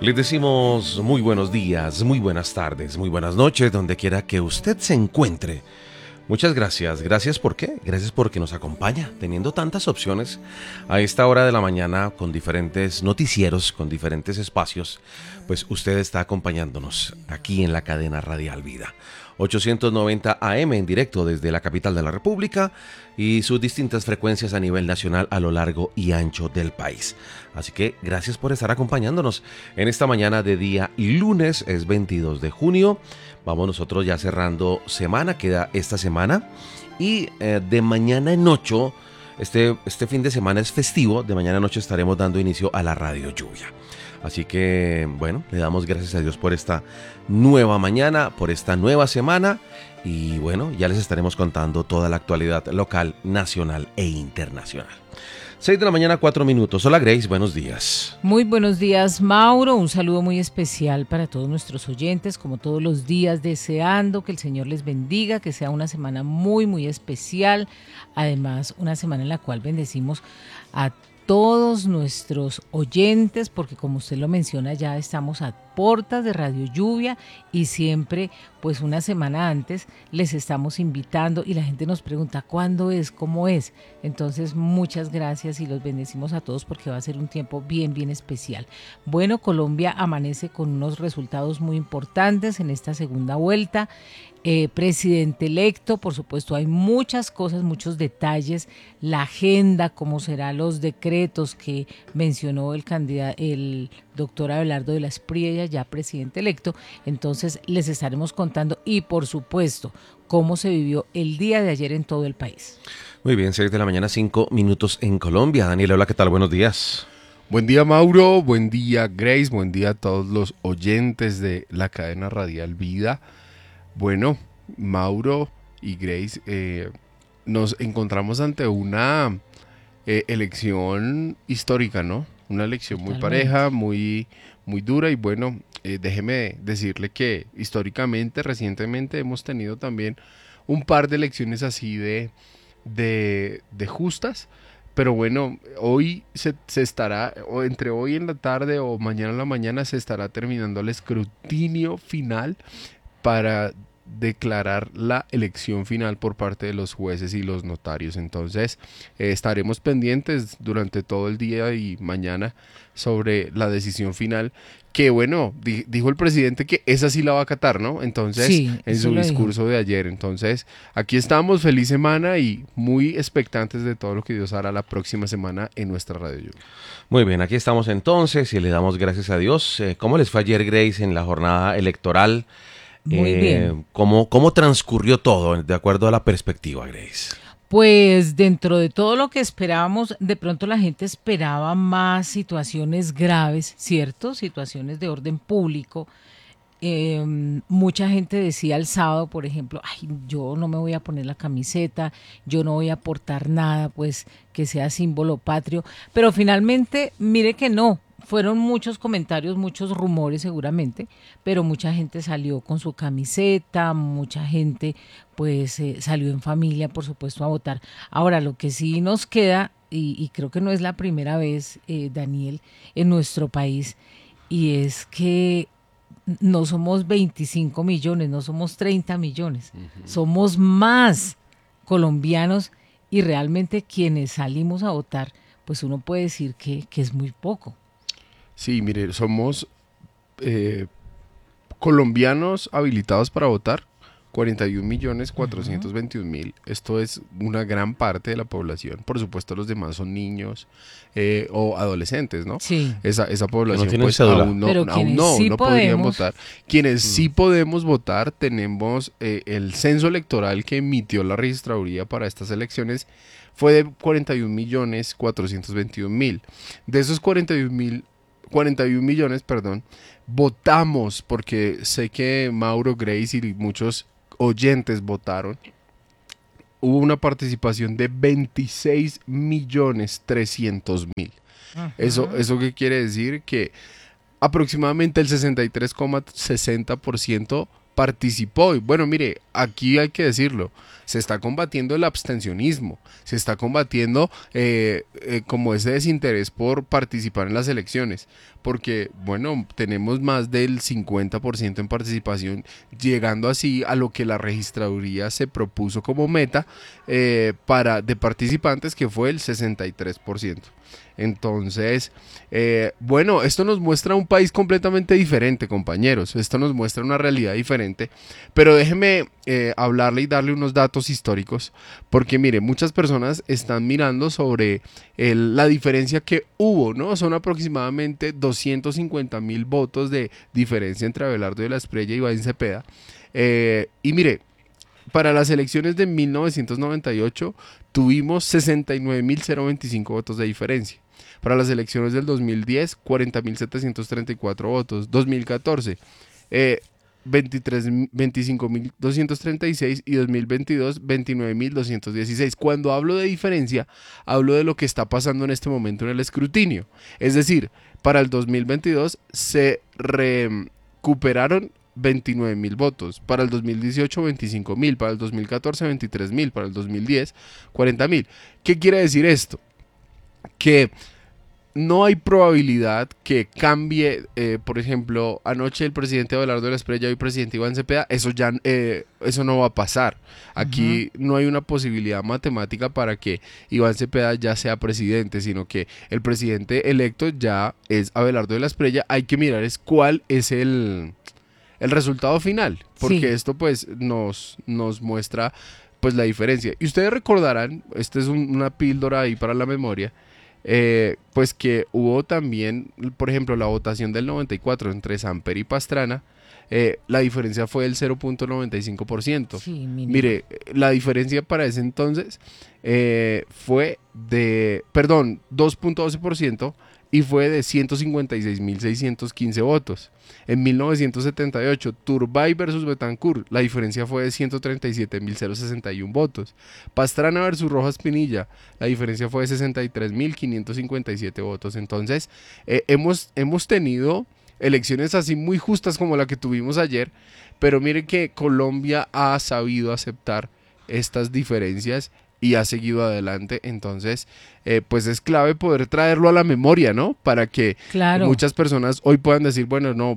Les decimos muy buenos días, muy buenas tardes, muy buenas noches, donde quiera que usted se encuentre. Muchas gracias. ¿Gracias por qué? Gracias porque nos acompaña, teniendo tantas opciones a esta hora de la mañana con diferentes noticieros, con diferentes espacios. Pues usted está acompañándonos aquí en la cadena Radial Vida. 890 AM en directo desde la capital de la República y sus distintas frecuencias a nivel nacional a lo largo y ancho del país. Así que gracias por estar acompañándonos en esta mañana de día lunes, es 22 de junio. Vamos nosotros ya cerrando semana, queda esta semana y de mañana en 8, este fin de semana es festivo, de mañana en 8 estaremos dando inicio a la Radio Lluvia. Así que, bueno, le damos gracias a Dios por esta nueva mañana, por esta nueva semana. Y bueno, ya les estaremos contando toda la actualidad local, nacional e internacional. 6 de la mañana, 4 minutos. Hola Grace, buenos días. Muy buenos días, Mauro. Un saludo muy especial para todos nuestros oyentes, como todos los días, deseando que el Señor les bendiga, que sea una semana muy, muy especial. Además, una semana en la cual bendecimos a todos nuestros oyentes, porque como usted lo menciona, ya estamos a puertas de Radio Lluvia y siempre, pues una semana antes, les estamos invitando y la gente nos pregunta ¿cuándo es? ¿Cómo es? Entonces, muchas gracias y los bendecimos a todos porque va a ser un tiempo bien, bien especial. Bueno, Colombia amanece con unos resultados muy importantes en esta segunda vuelta. Presidente electo, por supuesto hay muchas cosas, muchos detalles, la agenda, cómo serán los decretos que mencionó el doctor Abelardo de la Espriella, ya presidente electo. Entonces les estaremos contando y por supuesto cómo se vivió el día de ayer en todo el país. Muy bien, 6 de la mañana, 5 minutos en Colombia. Daniel, hola, ¿qué tal? Buenos días. Buen día, Mauro, buen día, Grace, buen día a todos los oyentes de la cadena Radial Vida. Bueno, Mauro y Grace, nos encontramos ante una elección histórica, ¿no? Una elección muy pareja, muy dura y bueno, déjeme decirle que históricamente, recientemente hemos tenido también un par de elecciones así de justas. Pero bueno, hoy se estará, o entre hoy en la tarde o mañana en la mañana se estará terminando el escrutinio final para declarar la elección final por parte de los jueces y los notarios. Entonces estaremos pendientes durante todo el día y mañana sobre la decisión final, que bueno, dijo el presidente que esa sí la va a acatar, ¿no? Entonces, sí, en su discurso de ayer. Entonces, aquí estamos, feliz semana y muy expectantes de todo lo que Dios hará la próxima semana en nuestra Radio Lluvia. Muy bien, aquí estamos entonces y le damos gracias a Dios. ¿Cómo les fue ayer, Grace, en la jornada electoral? Muy bien. ¿Cómo transcurrió todo de acuerdo a la perspectiva, Grace? Pues dentro de todo lo que esperábamos, de pronto la gente esperaba más situaciones graves, ¿cierto? Situaciones de orden público. Mucha gente decía el sábado, por ejemplo, ay, yo no me voy a poner la camiseta, yo no voy a portar nada, pues que sea símbolo patrio. Pero finalmente, mire que no. Fueron muchos comentarios, muchos rumores seguramente, pero mucha gente salió con su camiseta, mucha gente pues salió en familia, por supuesto, a votar. Ahora, lo que sí nos queda, y creo que no es la primera vez, Daniel, en nuestro país, y es que no somos 25 millones, no somos 30 millones, somos más colombianos y realmente quienes salimos a votar, pues uno puede decir que es muy poco. Sí, mire, somos colombianos habilitados para votar, 41.421.000. Esto es una gran parte de la población. Por supuesto, los demás son niños o adolescentes, ¿no? Sí. Esa población no pues aún no podrían votar. Quienes sí podemos votar, tenemos el censo electoral que emitió la registraduría para estas elecciones fue de 41.421.000. De esos 41 millones, votamos, porque sé que Mauro, Grace y muchos oyentes votaron. Hubo una participación de 26.300.000. ¿Eso qué quiere decir? Que aproximadamente el 63,60% participó. Y bueno, mire, aquí hay que decirlo, se está combatiendo el abstencionismo, se está combatiendo como ese desinterés por participar en las elecciones, porque bueno, tenemos más del 50% en participación, llegando así a lo que la registraduría se propuso como meta de participantes, que fue el 63%. Entonces, bueno, esto nos muestra un país completamente diferente, compañeros. Esto nos muestra una realidad diferente. Pero déjeme hablarle y darle unos datos históricos. Porque mire, muchas personas están mirando sobre la diferencia que hubo, ¿no? Son aproximadamente 250.000 votos de diferencia entre Abelardo de la Espriella y Iván Cepeda. Y mire, para las elecciones de 1998 tuvimos 69.025 votos de diferencia. Para las elecciones del 2010, 40.734 votos. 2014, 25.236 y 2022, 29.216. Cuando hablo de diferencia, hablo de lo que está pasando en este momento en el escrutinio. Es decir, para el 2022 se recuperaron 29.000 votos, para el 2018 25.000, para el 2014 23.000, para el 2010 40.000. ¿Qué quiere decir esto? Que no hay probabilidad que cambie, por ejemplo, anoche el presidente Abelardo de la Espriella y el presidente Iván Cepeda, eso no va a pasar. Aquí no hay una posibilidad matemática para que Iván Cepeda ya sea presidente, sino que el presidente electo ya es Abelardo de la Espriella. Hay que mirar cuál es el resultado final, porque esto pues nos muestra pues la diferencia. Y ustedes recordarán, esta es una píldora ahí para la memoria, pues que hubo también, por ejemplo, la votación del 94 entre Samper y Pastrana. La diferencia fue del 0.95%. Sí, mire, la diferencia para ese entonces fue de, 2.12%, y fue de 156.615 votos. En 1978, Turbay versus Betancourt, la diferencia fue de 137.061 votos. Pastrana versus Rojas Pinilla, la diferencia fue de 63.557 votos. Entonces, hemos tenido elecciones así muy justas como la que tuvimos ayer, pero mire que Colombia ha sabido aceptar estas diferencias y ha seguido adelante. Entonces, pues es clave poder traerlo a la memoria, ¿no? Para que muchas personas hoy puedan decir, bueno, no,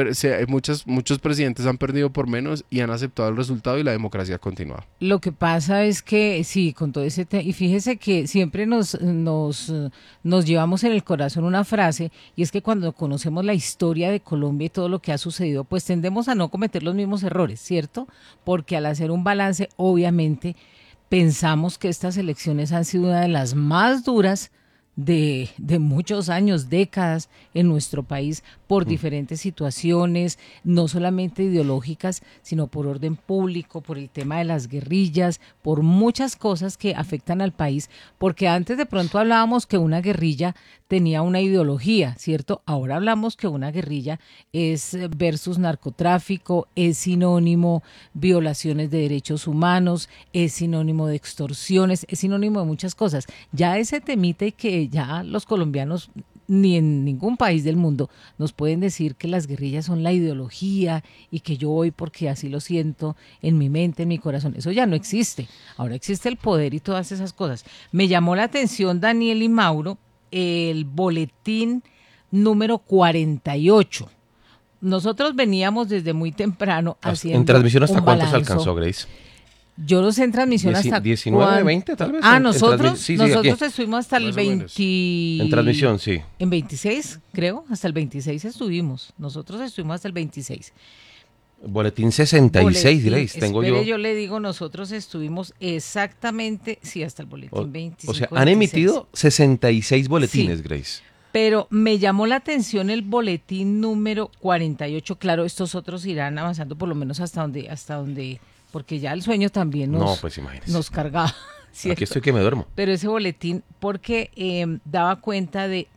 muchos presidentes han perdido por menos y han aceptado el resultado y la democracia ha continuado. Lo que pasa es que sí, con todo ese y fíjese que siempre nos llevamos en el corazón una frase, y es que cuando conocemos la historia de Colombia y todo lo que ha sucedido, pues tendemos a no cometer los mismos errores, ¿cierto? Porque al hacer un balance, obviamente, pensamos que estas elecciones han sido una de las más duras de muchos años, décadas en nuestro país, por diferentes situaciones, no solamente ideológicas, sino por orden público, por el tema de las guerrillas, por muchas cosas que afectan al país, porque antes de pronto hablábamos que una guerrilla tenía una ideología, ¿cierto? Ahora hablamos que una guerrilla es versus narcotráfico, es sinónimo violaciones de derechos humanos, es sinónimo de extorsiones, es sinónimo de muchas cosas. Ya ese temita, y que ya los colombianos ni en ningún país del mundo nos pueden decir que las guerrillas son la ideología y que yo voy porque así lo siento en mi mente, en mi corazón. Eso ya no existe. Ahora existe el poder y todas esas cosas. Me llamó la atención, Daniel y Mauro, el boletín número 48. Nosotros veníamos desde muy temprano haciendo ¿En transmisión hasta cuánto se balanzo. alcanzó, Grace? Yo no sé en transmisión hasta 19, 20 tal vez. Nosotros estuvimos hasta el 20. En transmisión, sí. En 26, creo, hasta el 26 estuvimos. Nosotros estuvimos hasta el 26. Boletín 66, Grace, tengo yo. Yo le digo, nosotros estuvimos exactamente, sí, hasta el boletín 25. O sea, han 26. emitido 66 boletines, sí. Grace. Pero me llamó la atención el boletín número 48. Claro, estos otros irán avanzando por lo menos hasta donde porque ya el sueño también nos cargaba. ¿Cierto? Aquí estoy que me duermo. Pero ese boletín, porque daba cuenta de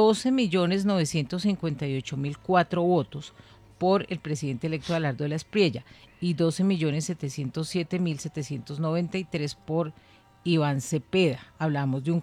12.958.004 votos por el presidente electo Abelardo de la Espriella y 12.707.793 por Iván Cepeda. Hablamos de un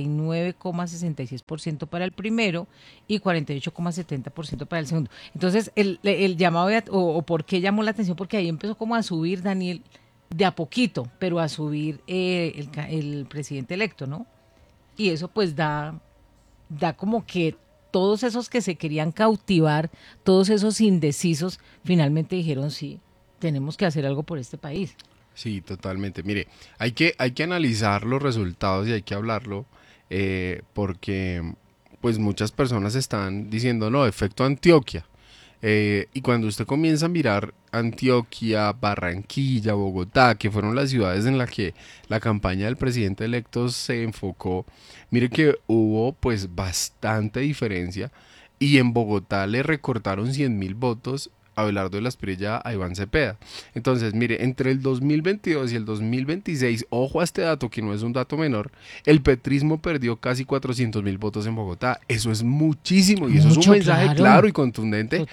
49,66% para el primero y 48,70% para el segundo. Entonces, el llamado, o por qué llamó la atención, porque ahí empezó como a subir, Daniel, de a poquito, pero a subir el presidente electo, ¿no? Y eso pues da como que todos esos que se querían cautivar, todos esos indecisos, finalmente dijeron sí, tenemos que hacer algo por este país. Sí, totalmente. Mire, hay que analizar los resultados y hay que hablarlo porque pues muchas personas están diciendo, no, efecto Antioquia. Y cuando usted comienza a mirar Antioquia, Barranquilla, Bogotá, que fueron las ciudades en las que la campaña del presidente electo se enfocó, mire que hubo pues bastante diferencia y en Bogotá le recortaron 100.000 votos a Abelardo de la Espriella a Iván Cepeda. Entonces, mire, entre el 2022 y el 2026, ojo a este dato que no es un dato menor, el petrismo perdió casi 400.000 votos en Bogotá. Eso es muchísimo y eso es un mensaje claro y contundente.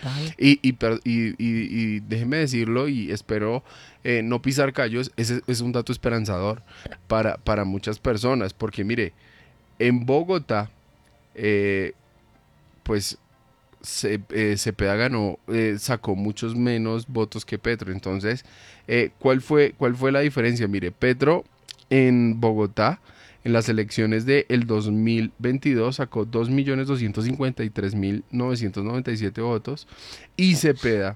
Y déjeme decirlo y espero no pisar callos, ese es un dato esperanzador para muchas personas, porque en Bogotá, pues Cepeda ganó, sacó muchos menos votos que Petro. Entonces, ¿cuál fue la diferencia? Mire, Petro en Bogotá, en las elecciones del 2022, sacó 2.253.997 votos y Cepeda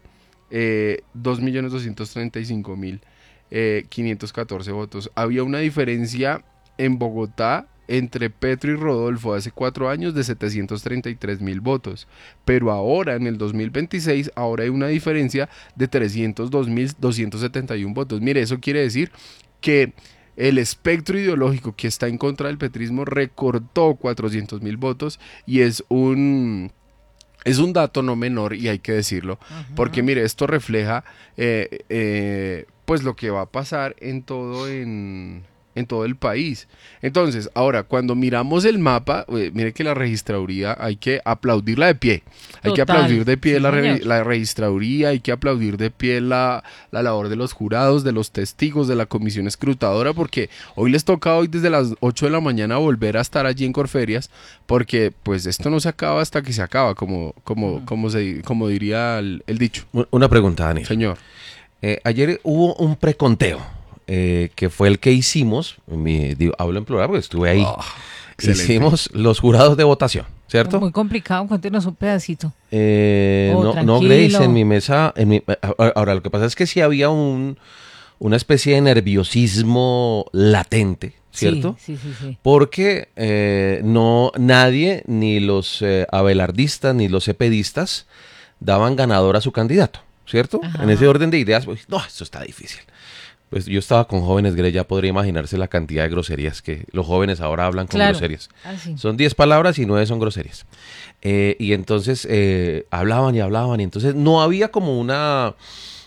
2.235.514 votos. Había una diferencia en Bogotá entre Petro y Rodolfo hace 4 años de 733.000 votos, pero ahora en el 2026 ahora hay una diferencia de 302.271 votos. Mire, eso quiere decir que el espectro ideológico que está en contra del petrismo recortó 400.000 votos y es un dato no menor y hay que decirlo, porque mire, esto refleja pues lo que va a pasar en todo el país. Entonces, ahora, cuando miramos el mapa, mire que la registraduría hay que aplaudirla de pie. Hay que aplaudir de pie la registraduría, hay que aplaudir de pie la labor de los jurados, de los testigos, de la comisión escrutadora, porque hoy les toca desde las 8 de la mañana volver a estar allí en Corferias, porque pues esto no se acaba hasta que se acaba, como diría el dicho. Una pregunta, Daniel. Señor. Ayer hubo un preconteo. Que fue el que hicimos, hablo en plural porque estuve ahí, hicimos los jurados de votación, ¿cierto? Muy complicado, cuéntenos un pedacito. No, Grace, en mi mesa, ahora lo que pasa es que sí había una especie de nerviosismo latente, ¿cierto? Sí. Porque nadie, ni los abelardistas, ni los cepedistas, daban ganador a su candidato, ¿cierto? Ajá. En ese orden de ideas, pues, no, esto está difícil. Pues yo estaba con jóvenes, Grey, ya podría imaginarse la cantidad de groserías que los jóvenes ahora hablan con groserías. Sí. Son 10 palabras y 9 son groserías. Y entonces hablaban, y entonces no había como una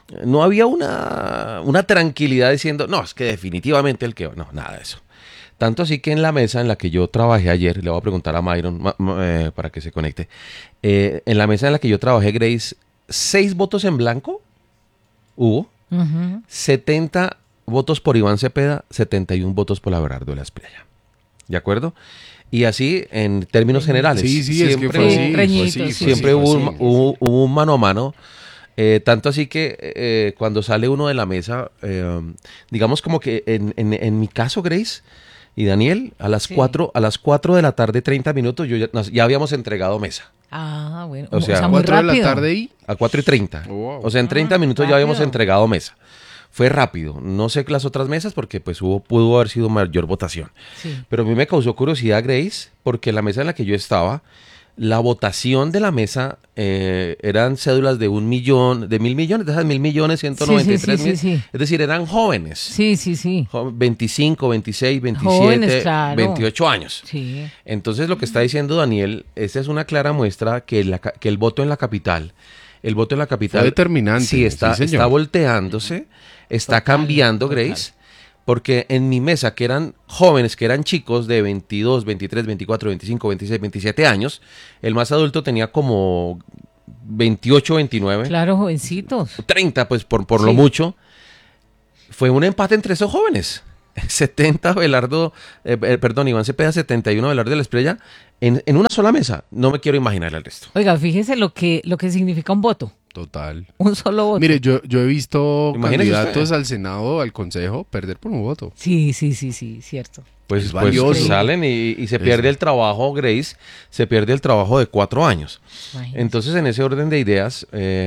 tranquilidad diciendo, no, es que definitivamente el que... No, nada de eso. Tanto así que en la mesa en la que yo trabajé ayer, le voy a preguntar a Myron para que se conecte, en la mesa en la que yo trabajé, Grace, 6 votos en blanco hubo. 70 votos por Iván Cepeda, 71 votos por Abelardo de la Espriella. ¿De acuerdo? Y así en términos generales. Sí, siempre hubo un mano a mano. Tanto así que cuando sale uno de la mesa, digamos como que en mi caso, Grace y Daniel, a las 4 de la tarde, 30 minutos, ya habíamos entregado mesa. Ah, bueno. O sea, a 4 de la tarde y... A 4:30. Wow. O sea, en 30 minutos rápido. ya habíamos entregado mesa. Fue rápido. No sé las otras mesas porque pues pudo haber sido mayor votación. Sí. Pero a mí me causó curiosidad, Grace, porque la mesa en la que yo estaba, la votación de la mesa eran cédulas de 1.000.000, de 1.000.000.000, de esas 1.000.000.000, 193.000. Sí. Es decir, eran jóvenes. Sí. 25, 26, 27, jóvenes, claro. 28 años. Sí. Entonces lo que está diciendo Daniel, esa es una clara muestra que el voto en la capital, fue determinante. Sí, está volteándose, está cambiando, Grace. Porque en mi mesa, que eran jóvenes, que eran chicos de 22, 23, 24, 25, 26, 27 años, el más adulto tenía como 28, 29. Claro, jovencitos. 30, pues por lo mucho. Fue un empate entre esos jóvenes. 70 Abelardo, perdón, Iván Cepeda, 71 Abelardo de la Espriella, en una sola mesa. No me quiero imaginar el resto. Oiga, fíjese lo que significa un voto. Total. Un solo voto. Mire, yo he visto Imagínese candidatos usted. al Senado, al Consejo, perder por un voto. Sí, cierto. Pues, Es pues valioso. salen y se pierde Eso. el trabajo, Grace, se pierde el trabajo de 4 años. Imagínese. Entonces, en ese orden de ideas,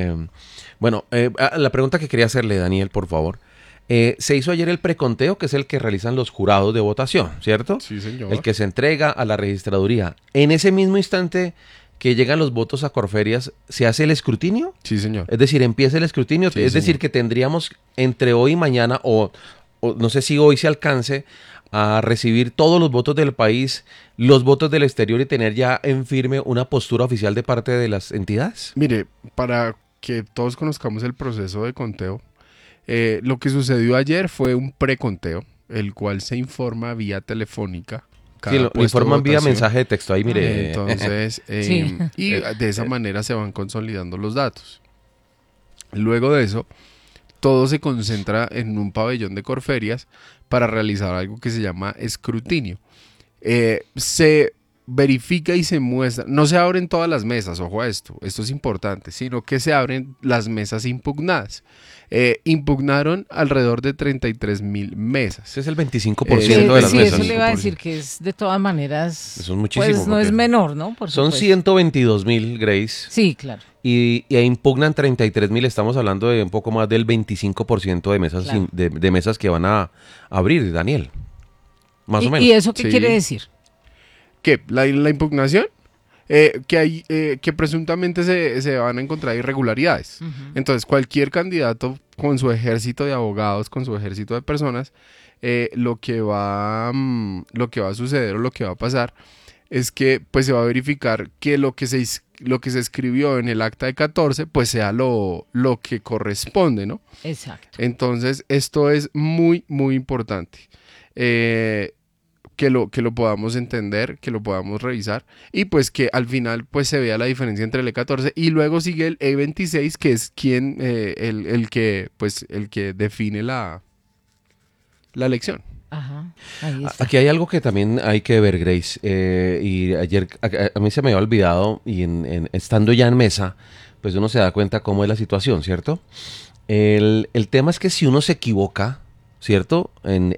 la pregunta que quería hacerle, Daniel, por favor. Se hizo ayer el preconteo, que es el que realizan los jurados de votación, ¿cierto? Sí, señor. El que se entrega a la registraduría. En ese mismo instante que llegan los votos a Corferias, ¿se hace el escrutinio? Sí, señor. Es decir, empieza el escrutinio. Sí, es decir, señor. que tendríamos entre hoy y mañana, o no sé si hoy se alcance, a recibir todos los votos del país, los votos del exterior y tener ya en firme una postura oficial de parte de las entidades. Mire, para que todos conozcamos el proceso de conteo, lo que sucedió ayer fue un preconteo, el cual se informa vía telefónica. Sí, lo puesto de informan vía votación. mensaje de texto. Ahí, mire. Entonces, Sí. y de esa manera se van consolidando los datos. Luego de eso, todo se concentra en un pabellón de Corferias para realizar algo que se llama escrutinio. Se verifica y se muestra, no se abren todas las mesas, ojo a esto es importante, sino que se abren las mesas impugnadas. Impugnaron alrededor de 33,000 mesas. Ese es el 25% Sí, de las sí, mesas. eso le iba a 25%. decir que es de todas maneras. Eso es muchísimo, Pues no porque es menor, ¿no? Por Son supuesto. 122,000, Grace. Sí, claro. Y impugnan 33,000. Estamos hablando de un poco más del 25% de mesas, Claro. de mesas que van a abrir, Daniel. Más o menos. ¿Y eso qué Sí. quiere decir? ¿Qué? ¿La impugnación? Que presuntamente se van a encontrar irregularidades. Entonces, cualquier candidato con su ejército de abogados, con su ejército de personas, lo que va a suceder o lo que va a pasar es que pues se va a verificar que lo que se escribió en el acta de 14 pues sea lo que corresponde, ¿no? Exacto. Entonces, esto es muy, muy importante. Que lo podamos entender, que lo podamos revisar y pues que al final pues se vea la diferencia entre el E14 y luego sigue el E26 que es el que define la elección. Ajá. Ahí está. Aquí hay algo que también hay que ver, Grace. Y ayer a mí se me había olvidado y estando ya en mesa, pues uno se da cuenta cómo es la situación, ¿cierto? El tema es que si uno se equivoca, ¿cierto? En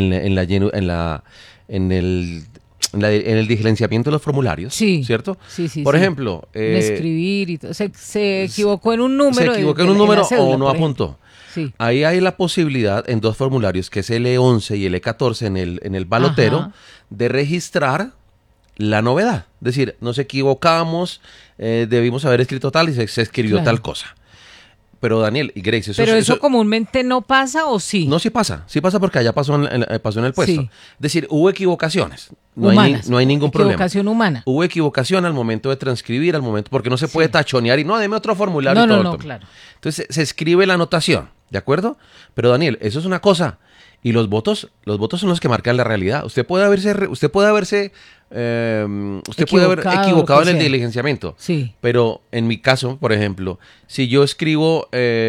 el diligenciamiento de los formularios, Sí. ¿cierto? Sí. Por sí. ejemplo, En escribir y todo. Se equivocó en un número. se equivocó de en un la número cédula, o no por apuntó. ejemplo. Sí. Ahí hay la posibilidad en dos formularios, que es el E11 y el E14 en el balotero, Ajá. de registrar la novedad. Es decir, nos equivocamos, debimos haber escrito tal y se escribió Claro. tal cosa. Pero Daniel y Grace, Pero eso comúnmente no pasa o sí. no, sí pasa porque allá pasó pasó en el puesto. Sí. Es decir, hubo equivocaciones. No Humanas. hay ningún problema. Equivocación humana. Hubo equivocación al momento de transcribir, al momento, porque no se puede tachonear y no, deme otro formulario. y todo No, esto. claro. Entonces se escribe la anotación, ¿de acuerdo? Pero Daniel, eso es una cosa. Y los votos son los que marcan la realidad. Usted puede haber equivocado en el sea. diligenciamiento. Sí. Pero en mi caso, por ejemplo, si yo escribo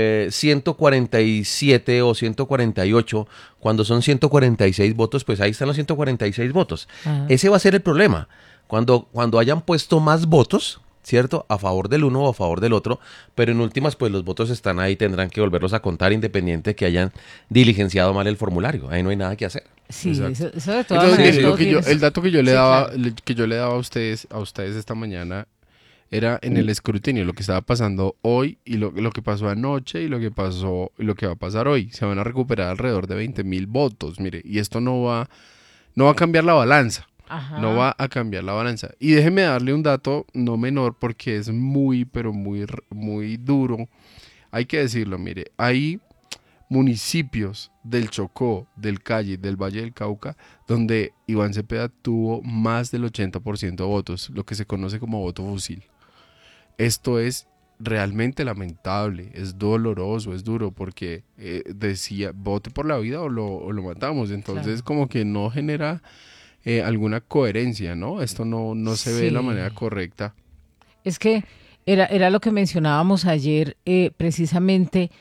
147 o 148, cuando son 146 votos, pues ahí están los 146 votos. Ajá. Ese va a ser el problema. Cuando hayan puesto más votos, ¿cierto? A favor del uno o a favor del otro, pero en últimas, pues los votos están ahí, tendrán que volverlos a contar independiente que hayan diligenciado mal el formulario. Ahí no hay nada que hacer. Sí, Exacto. eso de todas Entonces, maneras. mire, todo tiene el dato que yo le Sí, daba, claro. que yo le daba a ustedes esta mañana era en el escrutinio, lo que estaba pasando hoy y lo que pasó anoche y lo que pasó y lo que va a pasar hoy. Se van a recuperar alrededor de 20,000 votos, mire, y esto no va a cambiar la balanza. Ajá. No va a cambiar la balanza. Y déjeme darle un dato no menor porque es muy, pero muy, muy duro. Hay que decirlo, mire, hay municipios del Chocó, del Cali, del Valle del Cauca, donde Iván Cepeda tuvo más del 80% de votos, lo que se conoce como voto fusil. Esto es realmente lamentable, es doloroso, es duro, porque decía, vote por la vida o lo matamos. Entonces, Claro. como que no genera alguna coherencia, ¿no? Esto no se ve de la Sí. manera correcta. Es que era lo que mencionábamos ayer, precisamente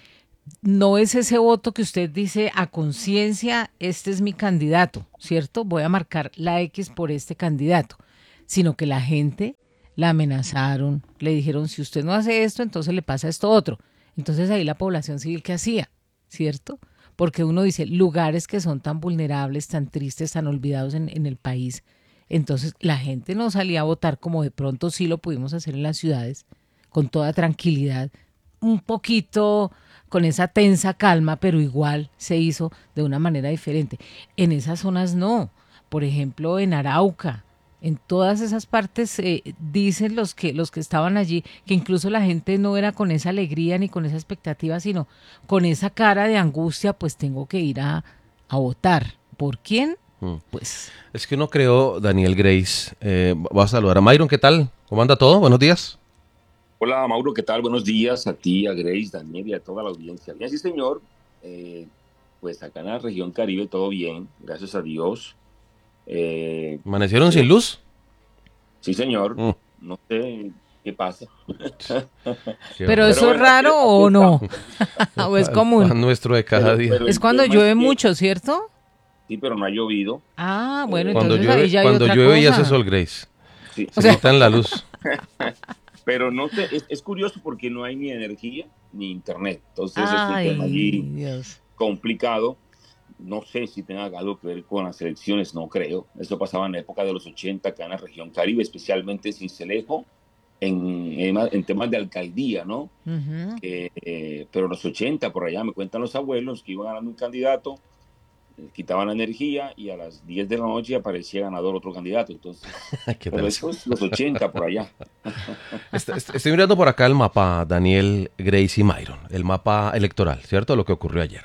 no es ese voto que usted dice a conciencia, este es mi candidato, ¿cierto? Voy a marcar la X por este candidato, sino que la gente la amenazaron, le dijeron, si usted no hace esto, entonces le pasa esto otro. Entonces ahí la población civil, ¿qué hacía? ¿Cierto? Porque uno dice, lugares que son tan vulnerables, tan tristes, tan olvidados en el país, entonces la gente no salía a votar como de pronto sí lo pudimos hacer en las ciudades, con toda tranquilidad, un poquito con esa tensa calma, pero igual se hizo de una manera diferente. En esas zonas no. Por ejemplo, en Arauca, en todas esas partes dicen los que estaban allí que incluso la gente no era con esa alegría ni con esa expectativa, sino con esa cara de angustia, pues tengo que ir a votar. ¿Por quién? Pues Es que no creo, Daniel Grace. Voy a saludar a Myron, ¿qué tal? ¿Cómo anda todo? Buenos días. Hola Mauro, ¿qué tal? Buenos días a ti, a Grace, Daniel y a toda la audiencia. Bien, sí señor, pues acá en la región Caribe todo bien, gracias a Dios. ¿Amanecieron sin luz? Sí señor, no sé qué pasa. pero eso es bueno, raro o no, o es Pan común. nuestro de cada día. pero Es el cuando tema llueve es que- mucho, ¿cierto? Sí, pero no ha llovido. Ah, bueno, Cuando entonces ahí ya hay cuando otra llueve y cosa. hace sol, Grace. Sí, Se quitan la luz. pero no sé, es curioso porque no hay ni energía ni internet. Entonces es un Ay, tema allí Dios. complicado. No sé si tenga algo que ver con las elecciones, no creo. Eso pasaba en la época de los 80 acá en la región Caribe, especialmente en Sincelejo, en temas de alcaldía, ¿no? Ujú. Pero los 80 por allá, me cuentan los abuelos que iban ganando un candidato, quitaban la energía y a las 10 de la noche aparecía ganador otro candidato. Entonces, ¿Qué pero tal? eso es los 80 por allá. Estoy mirando por acá el mapa, Daniel, Grace y Myron. El mapa electoral, ¿cierto? Lo que ocurrió ayer.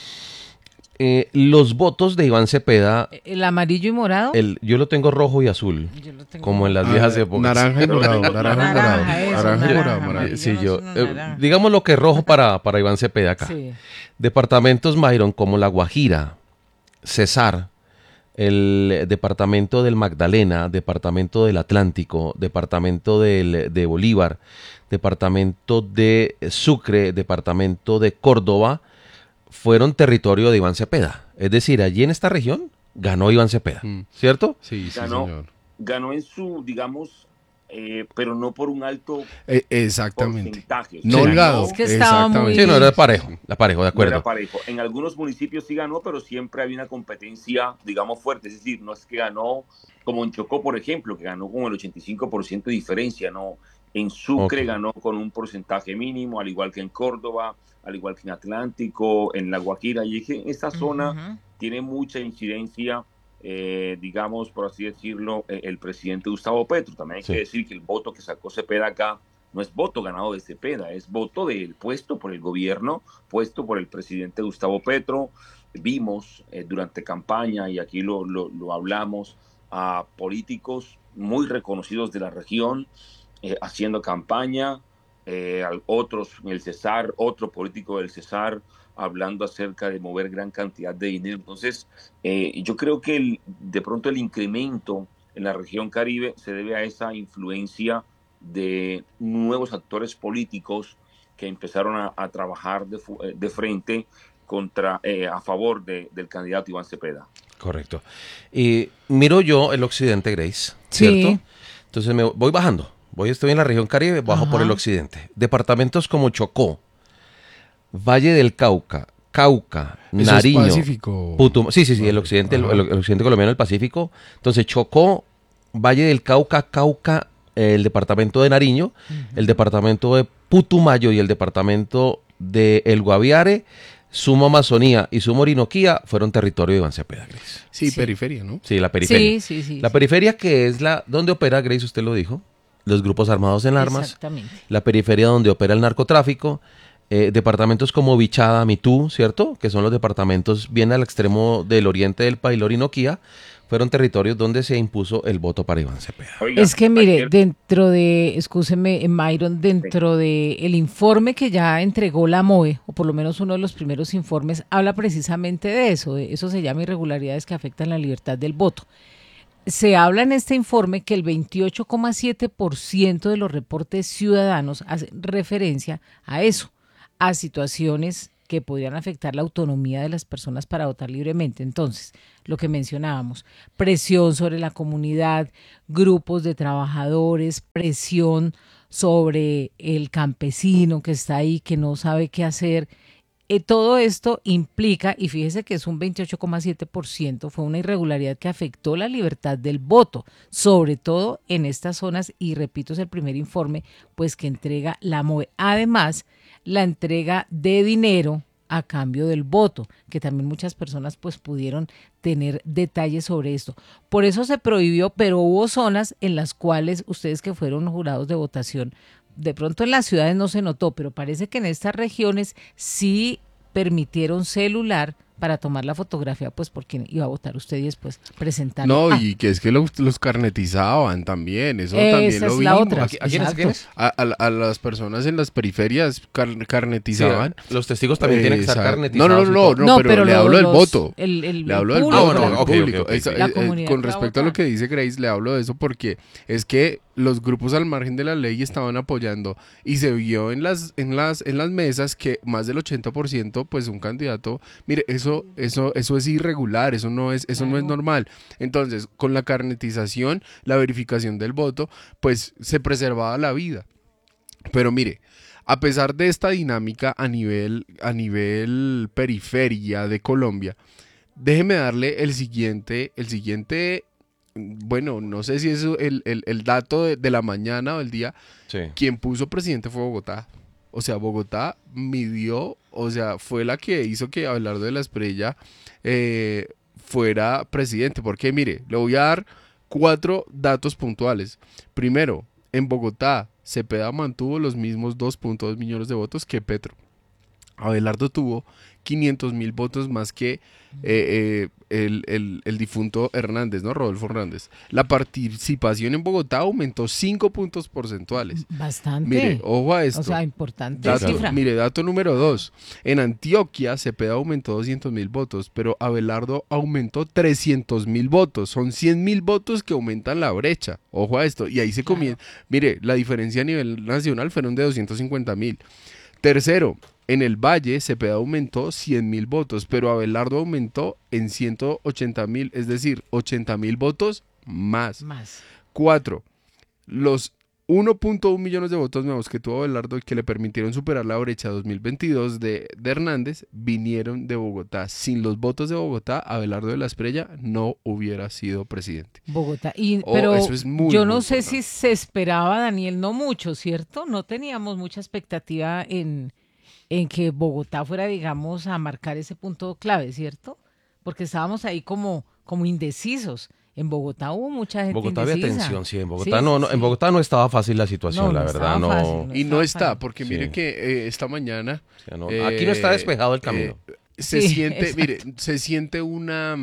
Los votos de Iván Cepeda, ¿El amarillo y morado? yo lo tengo rojo y azul, Yo lo tengo como en las viejas épocas. Naranja y morado, Pero- naranja y morado. Naranja, eso, Naranja y naranja, morado, morado. amarillo. Sí, no yo. es una naranja. Digamos lo que es rojo para Iván Cepeda acá. Sí. Departamentos Myron como La Guajira, Cesar, el departamento del Magdalena, departamento del Atlántico, departamento de Bolívar, departamento de Sucre, departamento de Córdoba, fueron territorio de Iván Cepeda. Es decir, allí en esta región ganó Iván Cepeda, ¿cierto? Sí, sí, Ganó. señor. Ganó en su, digamos, pero no por un alto Exactamente. porcentaje. O No sea, holgado. Es que estaba muy- Sí, no, era parejo, la parejo, de No acuerdo. era parejo. En algunos municipios sí ganó, pero siempre había una competencia, digamos, fuerte. Es decir, no es que ganó como en Chocó, por ejemplo, que ganó con el 85% de diferencia, ¿no? En Sucre Ok. ganó con un porcentaje mínimo, al igual que en Córdoba, al igual que en Atlántico, en La Guajira. Y es que esta zona Ujú. tiene mucha incidencia, digamos, por así decirlo, el presidente Gustavo Petro. También hay Sí. que decir que el voto que sacó Cepeda acá no es voto ganado de Cepeda, es voto del puesto por el gobierno, puesto por el presidente Gustavo Petro. Vimos durante campaña, y aquí lo hablamos, a políticos muy reconocidos de la región haciendo campaña, otros en el Cesar, otro político del Cesar hablando acerca de mover gran cantidad de dinero. Entonces, yo creo que de pronto el incremento en la región Caribe se debe a esa influencia de nuevos actores políticos que empezaron a trabajar de frente a favor del candidato Iván Cepeda. Correcto. Y miro yo el occidente, Grace, Sí. ¿cierto? Entonces me voy bajando. Estoy en la región Caribe, bajo Ajá. por el occidente. Departamentos como Chocó, Valle del Cauca, Cauca, Eso Nariño, es Pacífico. Sí, el occidente, Ajá. el occidente colombiano, el Pacífico. Entonces Chocó, Valle del Cauca, Cauca, el departamento de Nariño, el departamento de Putumayo y el departamento de El Guaviare, Sumo Amazonía y Sumo Orinoquía fueron territorio de Iván Cepeda, Grace. Sí, Sí. periferia, ¿no? Sí, la periferia. Sí. La periferia que es donde opera, Grace, usted lo dijo, los grupos armados en armas, Exactamente. la periferia donde opera el narcotráfico, departamentos como Bichada, Mitú, ¿cierto? Que son los departamentos bien al extremo del oriente del país, la Orinoquía, fueron territorios donde se impuso el voto para Iván Cepeda. Oiga, Es que mire, ayer- dentro de, excúseme, Myron, dentro de el informe que ya entregó la MOE, o por lo menos uno de los primeros informes, habla precisamente de eso se llama irregularidades que afectan la libertad del voto. Se habla en este informe que el 28,7% de los reportes ciudadanos hacen referencia a eso, a situaciones que podrían afectar la autonomía de las personas para votar libremente. Entonces, lo que mencionábamos, presión sobre la comunidad, grupos de trabajadores, presión sobre el campesino que está ahí, que no sabe qué hacer. Todo esto implica, y fíjese que es un 28,7%, fue una irregularidad que afectó la libertad del voto, sobre todo en estas zonas, y repito, es el primer informe pues que entrega la MOE. Además, la entrega de dinero a cambio del voto, que también muchas personas pues pudieron tener detalles sobre esto. Por eso se prohibió, pero hubo zonas en las cuales ustedes que fueron jurados de votación, de pronto en las ciudades no se notó, pero parece que en estas regiones sí permitieron celular para tomar la fotografía, pues porque iba a votar usted y después presentarlo. No, y que es que los carnetizaban también, eso también Esa lo es la vimos. otra. ¿A quiénes? A las personas en las periferias carnetizaban. Sí, los testigos también tienen que estar Exacto. carnetizados. No, pero le hablo del voto. Le hablo del público. voto, Ah, del ok, público. ok, ok. Esa- La comunidad con que va a respecto a lo votar. que dice Grace, le hablo de eso porque es que los grupos al margen de la ley estaban apoyando y se vio en las mesas que más del 80%, pues un candidato, mire, eso es irregular, eso no es Claro. normal. Entonces, con la carnetización, la verificación del voto, pues se preservaba la vida. Pero mire, a pesar de esta dinámica a nivel periferia de Colombia, déjeme darle el siguiente, bueno, no sé si es el dato de la mañana o el día. Sí. Quien puso presidente fue Bogotá. O sea, Bogotá midió, o sea, fue la que hizo que Abelardo de la Espriella fuera presidente. Porque mire, le voy a dar 4 datos puntuales. Primero, en Bogotá, Cepeda mantuvo los mismos 2.2 millones de votos que Petro. Abelardo tuvo 500.000 votos más que el difunto Hernández, ¿no? Rodolfo Hernández. La participación en Bogotá aumentó 5 puntos porcentuales. Bastante. Mire, ojo a esto. O sea, importante Dato, cifra. mire, dato número 2. En Antioquia, Cepeda aumentó 200.000 votos, pero Abelardo aumentó 300.000 votos. Son 100.000 votos que aumentan la brecha. Ojo a esto. Y ahí se comienza. Mire, la diferencia a nivel nacional fueron de 250.000. Tercero, en el Valle, Cepeda aumentó 100.000 votos, pero Abelardo aumentó en 180.000, es decir, 80.000 votos más. 4. Los 1.1 millones de votos nuevos que tuvo Abelardo y que le permitieron superar la brecha 2022 de Hernández vinieron de Bogotá. Sin los votos de Bogotá, Abelardo de la Espriella no hubiera sido presidente. Bogotá. Oh, Pero eso es muy, yo no muy sé importante. si se esperaba, Daniel, no mucho, ¿cierto? No teníamos mucha expectativa en que Bogotá fuera, digamos, a marcar ese punto clave, ¿cierto? Porque estábamos ahí como indecisos. En Bogotá hubo mucha gente Bogotá había indecisa. tensión, sí. En Bogotá Sí, no, sí, no, sí. en Bogotá no estaba fácil la situación, No, la no verdad. estaba No, fácil, no. Y no estaba está, fácil. porque Sí. mire que esta mañana o sea, no, aquí no está despejado el camino. se Sí, siente, exacto. mire, se siente una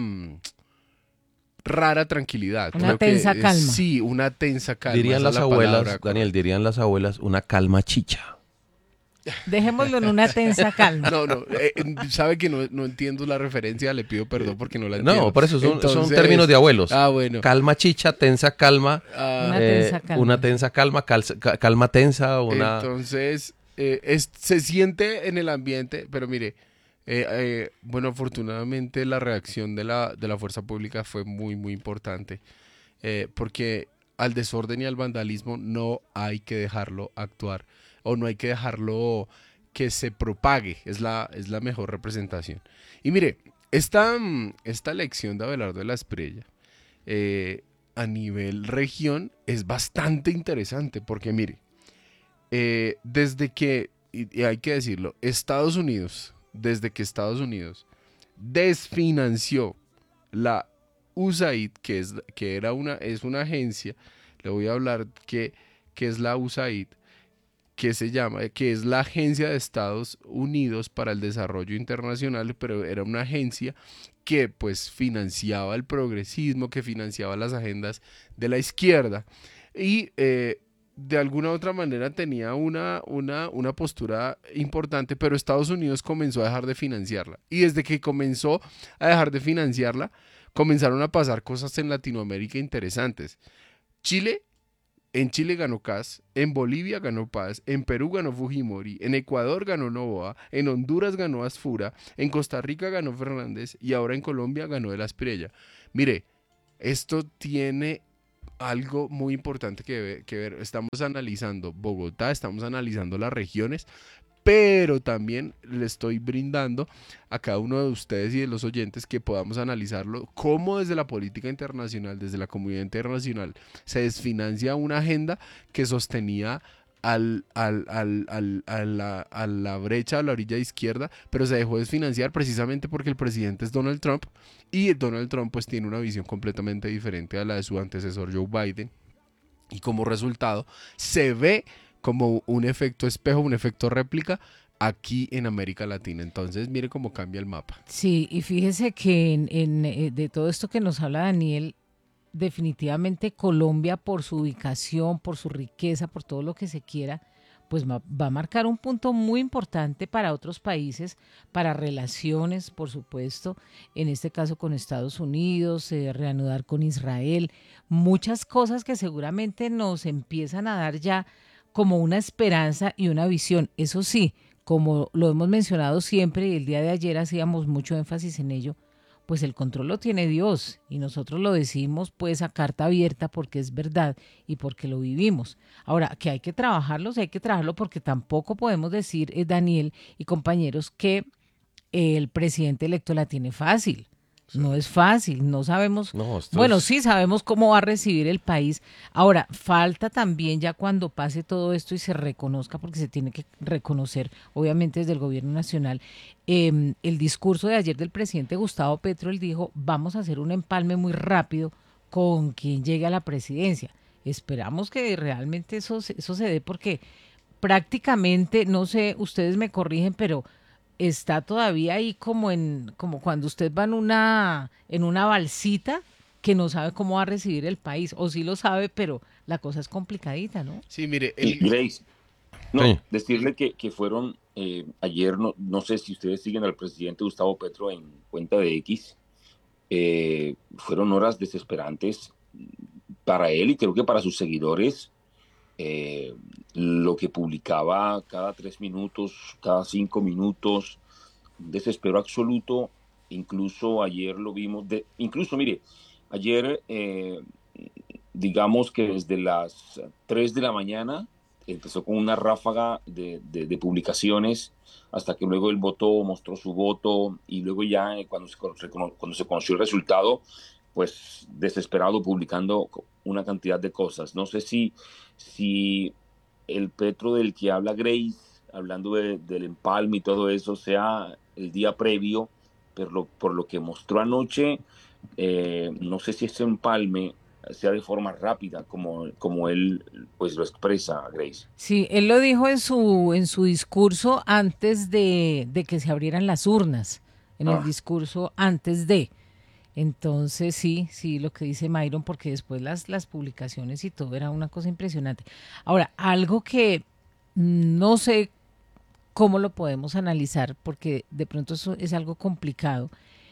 rara tranquilidad. Una Creo que, tensa calma. Sí, una tensa calma. Dirían esa las es la abuelas, palabra Daniel, dirían las abuelas, una calma chicha. Dejémoslo en una tensa calma. No, sabe que no entiendo la referencia, le pido perdón porque no la entiendo. No, por eso son Entonces, términos de abuelos. bueno. Calma chicha, tensa calma. Una tensa calma. Una tensa calma, calma tensa, Entonces, se siente en el ambiente, pero mire, bueno, afortunadamente la reacción de la fuerza pública fue muy, muy importante, porque al desorden y al vandalismo no hay que dejarlo actuar, o no hay que dejarlo que se propague, es la mejor representación. Y mire, esta elección de Abelardo de la Espriella, a nivel región, es bastante interesante, porque mire, desde que, y hay que decirlo, desde que Estados Unidos desfinanció la USAID, es una agencia, le voy a hablar que es la USAID, que es la Agencia de Estados Unidos para el Desarrollo Internacional, pero era una agencia que pues financiaba el progresismo, que financiaba las agendas de la izquierda y de alguna u otra manera tenía una postura importante, pero Estados Unidos comenzó a dejar de financiarla. Y desde que comenzó a dejar de financiarla, comenzaron a pasar cosas en Latinoamérica interesantes. Chile En Chile ganó Kast, en Bolivia ganó Paz, en Perú ganó Fujimori, en Ecuador ganó Noboa, en Honduras ganó Asfura, en Costa Rica ganó Fernández y ahora en Colombia ganó de la Espriella. Mire, esto tiene algo muy importante que ver. Estamos analizando Bogotá, estamos analizando las regiones, pero también le estoy brindando a cada uno de ustedes y de los oyentes que podamos analizarlo cómo desde la política internacional, desde la comunidad internacional, se desfinancia una agenda que sostenía a la brecha, a la orilla izquierda, pero se dejó desfinanciar precisamente porque el presidente es Donald Trump y Donald Trump pues tiene una visión completamente diferente a la de su antecesor Joe Biden y como resultado se ve como un efecto espejo, un efecto réplica aquí en América Latina. Entonces, mire cómo cambia el mapa. Sí, y fíjese que de todo esto que nos habla Daniel, definitivamente Colombia por su ubicación, por su riqueza, por todo lo que se quiera, pues va a marcar un punto muy importante para otros países, para relaciones, por supuesto, en este caso con Estados Unidos, reanudar con Israel, muchas cosas que seguramente nos empiezan a dar ya como una esperanza y una visión. Eso sí, como lo hemos mencionado siempre y el día de ayer hacíamos mucho énfasis en ello, pues el control lo tiene Dios y nosotros lo decimos pues a carta abierta porque es verdad y porque lo vivimos. Ahora, que hay que trabajarlo, sí hay que trabajarlo porque tampoco podemos decir, Daniel y compañeros, que el presidente electo la tiene fácil. Sí. No es fácil, no sabemos, No, bueno, sí sabemos cómo va a recibir el país. Ahora, falta también ya cuando pase todo esto y se reconozca, porque se tiene que reconocer, obviamente desde el gobierno nacional, el discurso de ayer del presidente Gustavo Petro, él dijo, vamos a hacer un empalme muy rápido con quien llegue a la presidencia. Esperamos que realmente eso se dé porque prácticamente, no sé, ustedes me corrigen, pero está todavía ahí como cuando usted va en una balsita que no sabe cómo va a recibir el país, o sí lo sabe, pero la cosa es complicadita, ¿no? Sí, mire, Y Grace, no, Sí. decirle que fueron ayer, no sé si ustedes siguen al presidente Gustavo Petro en cuenta de X, fueron horas desesperantes para él y creo que para sus seguidores. Lo que publicaba cada 3 minutos, cada 5 minutos, un desespero absoluto. Incluso ayer lo vimos, incluso mire, ayer digamos que desde las 3 de la mañana empezó con una ráfaga de publicaciones hasta que luego él votó, mostró su voto y luego ya cuando se conoció el resultado, pues desesperado publicando una cantidad de cosas. No sé si el Petro del que habla Grace, hablando del empalme y todo eso, sea el día previo, pero por lo que mostró anoche, no sé si ese empalme sea de forma rápida, como él pues lo expresa, Grace. Sí, él lo dijo en su discurso antes de que se abrieran las urnas, en el Ah, discurso antes de. Entonces sí, lo que dice Myron, porque después las publicaciones y todo era una cosa impresionante. Ahora, algo que no sé cómo lo podemos analizar, porque de pronto eso es algo complicado.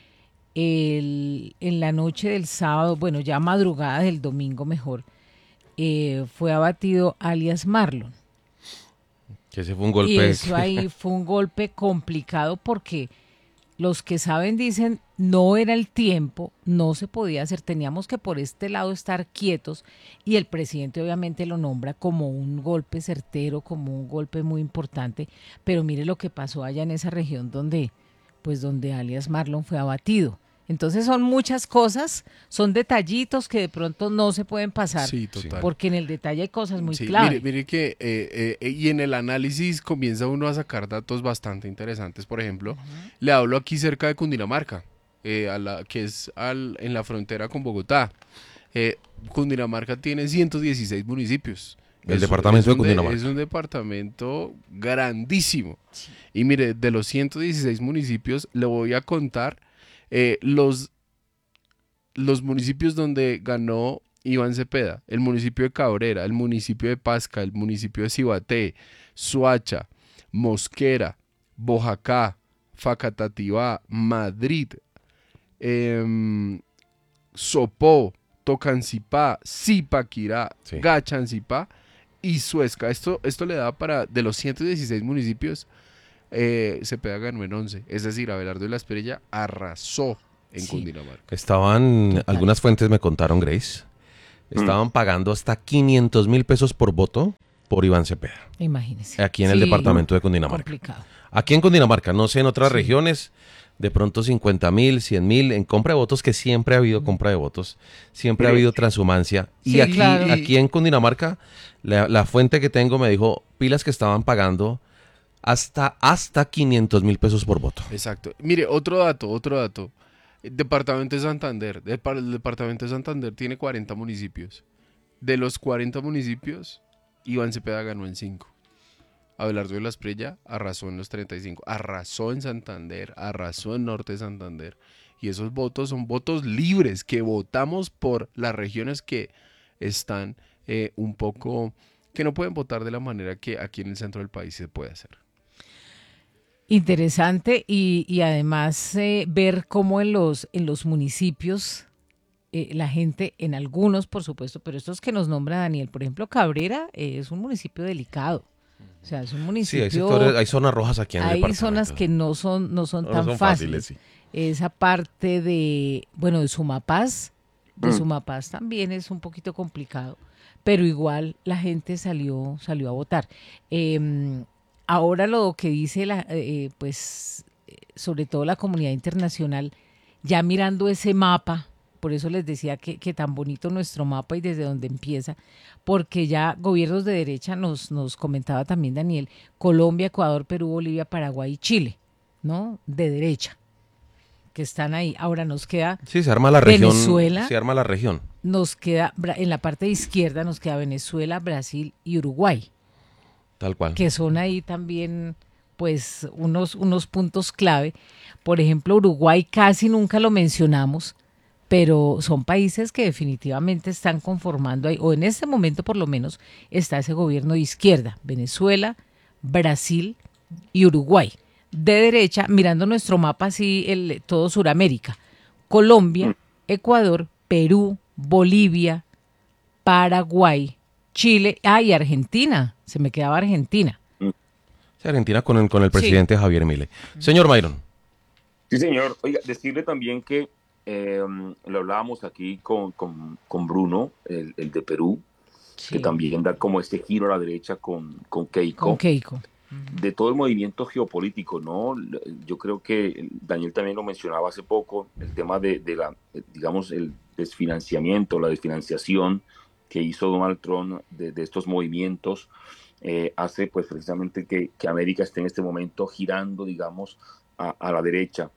En la noche del sábado, bueno, ya madrugada del domingo mejor, fue abatido alias Marlon. Que ese fue un Y golpe. eso ahí fue un golpe complicado porque los que saben dicen no era el tiempo, no se podía hacer, teníamos que por este lado estar quietos y el presidente obviamente lo nombra como un golpe certero, como un golpe muy importante, pero mire lo que pasó allá en esa región donde alias Marlon fue abatido. Entonces son muchas cosas, son detallitos que de pronto no se pueden pasar, sí, total. porque en el detalle hay cosas muy Sí, clave. mire que y en el análisis comienza uno a sacar datos bastante interesantes. Por ejemplo, le hablo aquí cerca de Cundinamarca, que es en la frontera con Bogotá. Cundinamarca tiene 116 municipios. El departamento de Cundinamarca. Es un departamento grandísimo. Y mire, de los 116 municipios, le voy a contar los municipios donde ganó Iván Cepeda: el municipio de Cabrera, el municipio de Pasca, el municipio de Cibaté, Soacha, Mosquera, Bojacá, Facatativá, Madrid, Sopó, Tocancipá, Zipaquirá, Sí. Gachancipá y Suezca. Esto le da de los 116 municipios, Cepeda ganó en 11. Es decir, Abelardo de la Espriella arrasó en Sí. Cundinamarca. Estaban, Total. algunas fuentes me contaron, Grace, estaban pagando hasta 500.000 pesos por voto por Iván Cepeda, Imagínese. aquí en el Sí, departamento de Cundinamarca. complicado. Aquí en Cundinamarca, no sé en otras Sí. regiones, de pronto 50.000, 100.000, en compra de votos, que siempre ha habido compra de votos, siempre ha Mire, habido transhumancia. Y Sí, aquí, claro. aquí en Cundinamarca, la fuente que tengo me dijo, pilas que estaban pagando hasta 500.000 pesos por voto. Exacto. Mire, otro dato. El departamento de Santander. El departamento de Santander tiene 40 municipios. De los 40 municipios, Iván Cepeda ganó en 5. Abelardo de la Espriella arrasó en los 35. Arrasó en Santander, arrasó en Norte de Santander. Y esos votos son votos libres, que votamos por las regiones que están un poco, que no pueden votar de la manera que aquí en el centro del país se puede hacer. Interesante y además ver cómo en los municipios la gente, en algunos por supuesto, pero estos que nos nombra Daniel, por ejemplo, Cabrera es un municipio delicado. O sea, es un Sí, municipio, hay zonas rojas aquí en el hay departamento. zonas que no son No tan son fáciles. sí. Esa parte de Sumapaz, también es un poquito complicado, pero igual la gente salió a votar. Ahora lo que dice sobre todo la comunidad internacional, ya mirando ese mapa, por eso les decía que tan bonito nuestro mapa y desde donde empieza, porque ya gobiernos de derecha, nos comentaba también Daniel, Colombia, Ecuador, Perú, Bolivia, Paraguay y Chile, ¿no? De derecha, que están ahí. Ahora nos queda Sí, se arma la región. Venezuela. Se arma la región. Nos queda, en la parte izquierda nos queda Venezuela, Brasil y Uruguay, Tal cual. que son ahí también pues unos puntos clave. Por ejemplo, Uruguay casi nunca lo mencionamos, pero son países que definitivamente están conformando ahí, o en este momento por lo menos está ese gobierno de izquierda, Venezuela, Brasil y Uruguay. De derecha, mirando nuestro mapa así, todo Suramérica, Colombia, Ecuador, Perú, Bolivia, Paraguay, Chile, y Argentina, se me quedaba Argentina. Sí, Argentina con el presidente Javier Milei. Señor Myron. Sí, señor. Oiga, decirle también que lo hablábamos aquí con Bruno, el de Perú, que Sí, también da como este giro a la derecha con Keiko. con Keiko. De todo el movimiento geopolítico, ¿no? Yo creo que Daniel también lo mencionaba hace poco, el tema de digamos, el desfinanciamiento, la desfinanciación que hizo Donald Trump de estos movimientos, hace pues precisamente que América esté en este momento girando, digamos, a la derecha.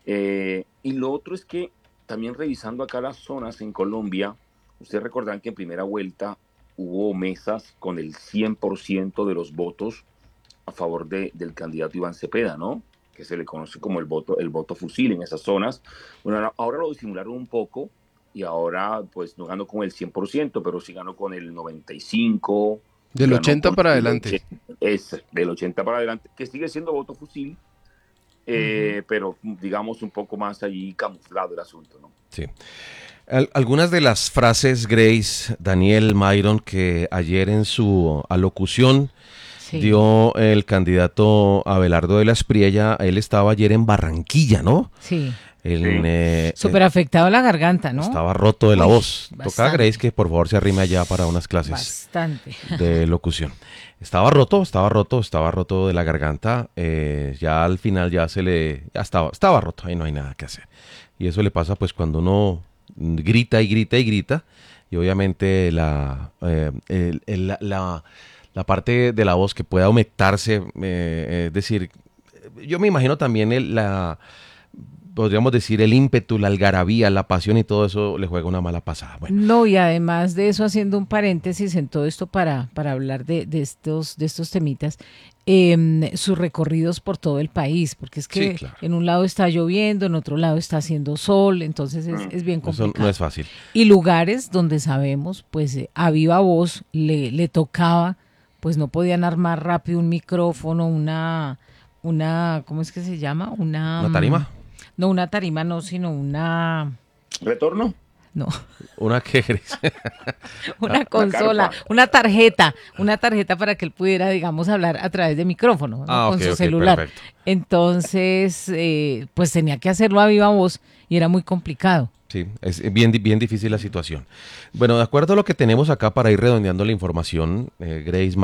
Y lo otro es que también revisando acá las zonas en Colombia, ustedes recordarán que en primera vuelta hubo mesas con el 100% de los votos a favor del candidato Iván Cepeda, ¿no? Que se le conoce como el voto fusil en esas zonas. Bueno, ahora lo disimularon un poco y ahora pues no ganó con el 100%, pero sí ganó con el 95%. Del 80 para adelante. Es del 80 para adelante, que sigue siendo voto fusil, pero digamos un poco más allí camuflado el asunto, ¿no? Sí. Algunas de las frases, Grace, Daniel, Myron, que ayer en su alocución Sí. dio el candidato Abelardo de la Espriella, él estaba ayer en Barranquilla, ¿no? Sí. Súper afectado la garganta, ¿no? Estaba roto de la Uy, voz. Toca, bastante. Grace, que por favor se arrime allá para unas clases Bastante. de locución. Estaba roto de la garganta. Ya al final ya estaba roto, ahí no hay nada que hacer. Y eso le pasa pues cuando uno grita y grita y grita, y obviamente la parte de la voz que pueda aumentarse, es decir, yo me imagino también podríamos decir, el ímpetu, la algarabía, la pasión y todo eso le juega una mala pasada. Bueno, No, y además de eso, haciendo un paréntesis en todo esto para hablar de estos temitas, sus recorridos por todo el país, porque es que Sí, claro. en un lado está lloviendo, en otro lado está haciendo sol, entonces es bien eso complicado. no es fácil. Y lugares donde sabemos, pues a viva voz le tocaba, pues no podían armar rápido un micrófono, una ¿cómo es que se llama? ¿Una tarima? No, una tarima no, sino una... ¿Retorno? No, ¿Una qué, Grace? una consola, carpa. una tarjeta para que él pudiera, digamos, hablar a través de micrófono, ¿no? Ah, Con ok, su ok, celular. perfecto. Entonces, pues tenía que hacerlo a viva voz y era muy complicado. Sí, es bien difícil la situación. Bueno, de acuerdo a lo que tenemos acá para ir redondeando la información, Grace,